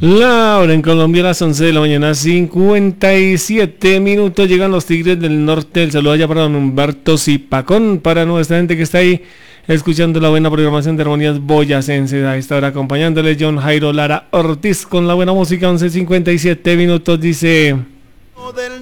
La hora en Colombia a las 11 de la mañana, 57 minutos. Llegan los Tigres del Norte. El saludo allá para don Humberto Zipacón, para nuestra gente que está ahí escuchando la buena programación de Armonías Boyacenses. A esta hora acompañándole John Jairo Lara Ortiz con la buena música. 11:57 minutos, dice...